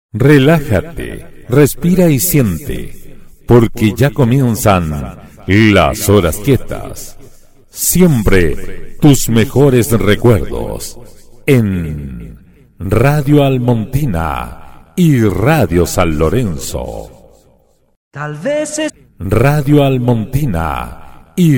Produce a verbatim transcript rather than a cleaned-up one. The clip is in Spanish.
Relájate, respira y siente, porque ya comienzan las horas quietas. Siempre tus mejores recuerdos en Radio Almontina y Radio San Lorenzo. Tal vez es... Radio Almontina